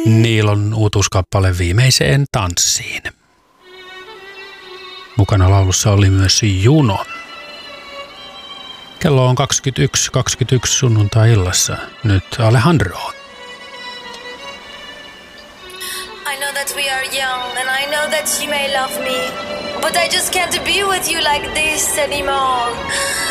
Niilon uutuuskappale Viimeiseen tanssiin. Mukana laulussa oli myös Juno. Kello on 21.21 sunnuntai-illassa. Nyt Alejandro. I know that we are young and I know that you may love me, but I just can't be with you like this anymore.